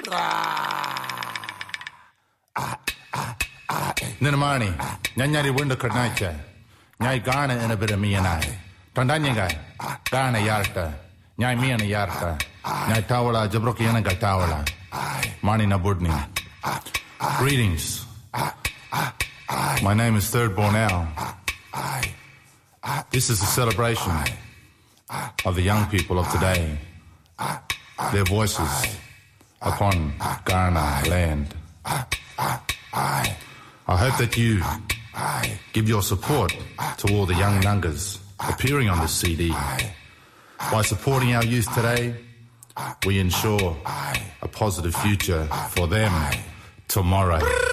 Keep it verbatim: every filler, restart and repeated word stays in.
Ninamani, Nanyari window Karnacha, Nyai Garna and a bit of me and I. Tandanyanga, Garna Yarta, Nyai me and a Yarta, Nyai Tawala, Jabrokiana Gatawala, Mani Nabudni. Greetings. My name is Third Born Owl. This is a celebration of the young people of today, their voices upon Kaurna land. I hope that you give your support to all the young Nungas appearing on this C D. By supporting our youth today, we ensure a positive future for them tomorrow.